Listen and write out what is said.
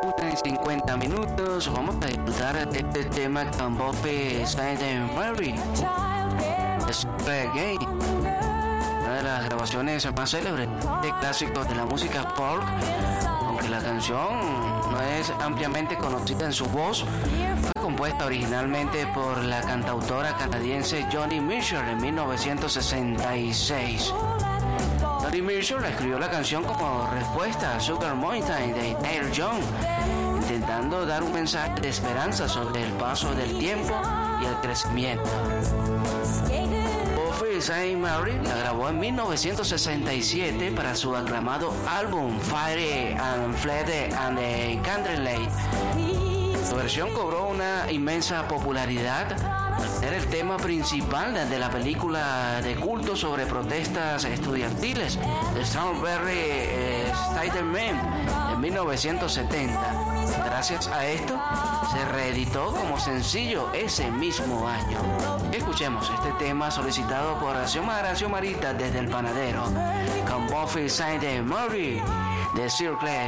1:50. Vamos a disfrutar este tema con Buffy Sainte-Marie, Reggae, una de las grabaciones más célebres de clásicos de la música folk. Aunque la canción no es ampliamente conocida en su voz, fue compuesta originalmente por la cantautora canadiense Joni Mitchell en 1966. Joni Mitchell escribió la canción como respuesta a Sugar Mountain de Neil Young, intentando dar un mensaje de esperanza sobre el paso del tiempo y el crecimiento. Buffy Sainte-Marie la grabó en 1967 para su aclamado álbum Fire and Flood and the Candlelight. Su versión cobró una inmensa popularidad al ser el tema principal de la película de culto sobre protestas estudiantiles The Strawberry Spider-Man en 1970. Gracias a esto, se reeditó como sencillo ese mismo año. Escuchemos este tema solicitado por Xiomara Marita desde El Panadero, con Buffy Sainte-Marie de Circle.